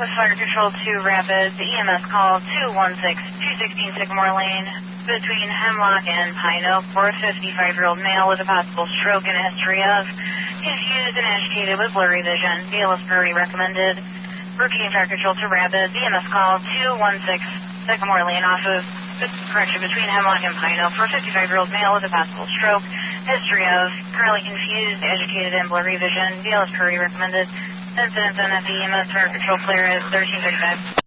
with Fire Control to Rapids, EMS call 216 Sycamore Lane between Hemlock and Pine Oak for a 55-year-old male with a possible stroke and a history of confused and agitated with blurry vision. BLS priority recommended. Routine Fire Control to Rapids, EMS call 216 Sycamore Lane off of between Hemlock and Pine Oak for a 55-year-old male with a possible stroke, history of currently confused, agitated, and blurry vision. BLS priority recommended. Incident done at the EMS Fire Control clear at 1335.